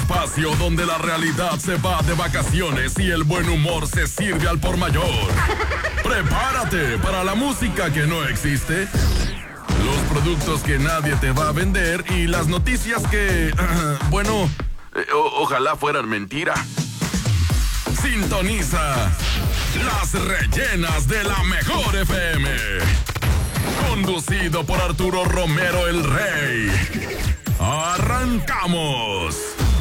espacio donde la realidad se va de vacaciones y el buen humor se sirve al por mayor. Prepárate para la música que no existe, los productos que nadie te va a vender y las noticias que, ojalá fueran mentira. Sintoniza Las Rellenas de la Mejor FM. Conducido por Arturo Romero el Rey. ¡Arrancamos!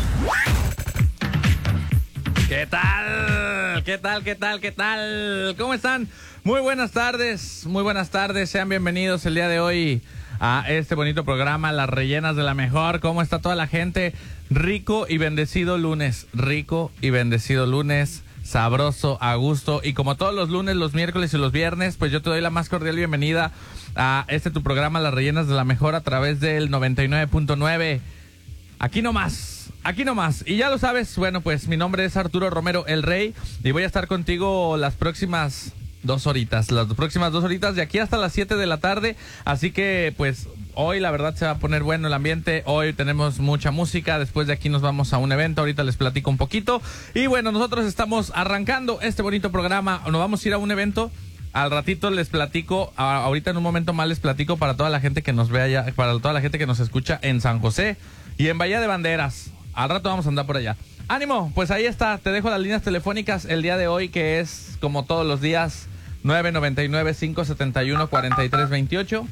¿Qué tal? ¿Qué tal? ¿Qué tal? ¿Qué tal? ¿Cómo están? Muy buenas tardes, sean bienvenidos el día de hoy a este bonito programa, Las Rellenas de la Mejor. ¿Cómo está toda la gente? Rico y bendecido lunes, sabroso, a gusto, y como todos los lunes, los miércoles y los viernes, pues yo te doy la más cordial bienvenida a tu programa, Las Rellenas de la Mejor, a través del 99.9, aquí nomás, y ya lo sabes, bueno, pues mi nombre es Arturo Romero el Rey, y voy a estar contigo las próximas 2 horitas, de aquí hasta las 7 de la tarde, así que pues hoy la verdad se va a poner bueno el ambiente. Hoy tenemos mucha música. Después de aquí nos vamos a un evento. Ahorita les platico un poquito. Y bueno, nosotros estamos arrancando este bonito programa. Nos vamos a ir a un evento. Al ratito les platico. Ahorita en un momento más les platico para toda la gente que nos ve allá, para toda la gente que nos escucha en San José y en Bahía de Banderas. Al rato vamos a andar por allá. ¡Ánimo! Pues ahí está. Te dejo las líneas telefónicas el día de hoy, que es como todos los días 999-571-4328.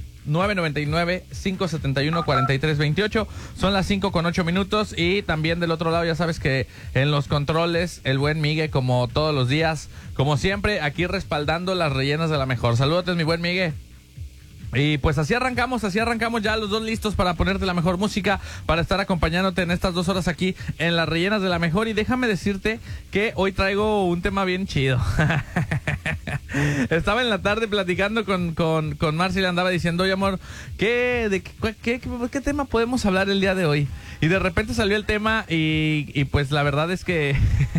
999-571-4328. Son las 5:08. Y también del otro lado, ya sabes que en los controles, el buen Migue, como todos los días, como siempre, aquí respaldando las rellenas de la mejor. Salúdate, mi buen Migue. Y pues así arrancamos ya los dos listos para ponerte la mejor música, para estar acompañándote en estas 2 horas aquí en Las Rellenas de la Mejor. Y déjame decirte que hoy traigo un tema bien chido. Estaba en la tarde platicando con Marcia y le andaba diciendo, oye amor, ¿qué tema podemos hablar el día de hoy? Y de repente salió el tema y pues la verdad es que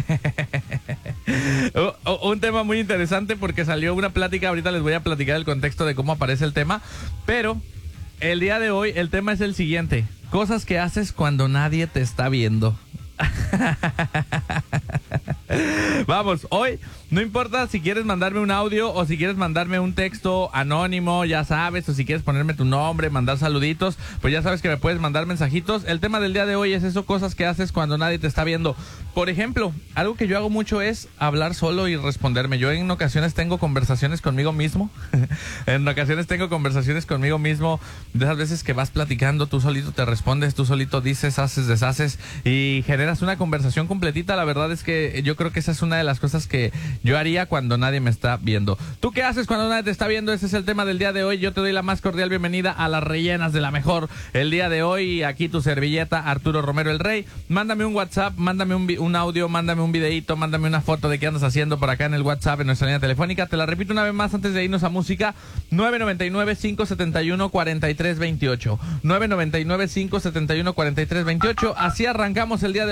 un tema muy interesante, porque salió una plática. Ahorita les voy a platicar el contexto de cómo aparece el tema, pero el día de hoy el tema es el siguiente: cosas que haces cuando nadie te está viendo. Vamos, hoy no importa si quieres mandarme un audio o si quieres mandarme un texto anónimo, ya sabes, o si quieres ponerme tu nombre, mandar saluditos, pues ya sabes que me puedes mandar mensajitos. El tema del día de hoy es eso: cosas que haces cuando nadie te está viendo. Por ejemplo, algo que yo hago mucho es hablar solo y responderme. Yo en ocasiones tengo conversaciones conmigo mismo. De esas veces que vas platicando, tú solito te respondes, tú solito dices, haces, deshaces y generas una conversación completita. La verdad es que yo creo que esa es una de las cosas que yo haría cuando nadie me está viendo. ¿Tú qué haces cuando nadie te está viendo? Ese es el tema del día de hoy. Yo te doy la más cordial bienvenida a Las Rellenas de la Mejor. El día de hoy, aquí tu servilleta, Arturo Romero el Rey. Mándame un WhatsApp, mándame un audio, mándame un videíto, mándame una foto de qué andas haciendo por acá en el WhatsApp, en nuestra línea telefónica. Te la repito una vez más antes de irnos a música: 999-571-4328. 999-571-4328. Así arrancamos el día de hoy.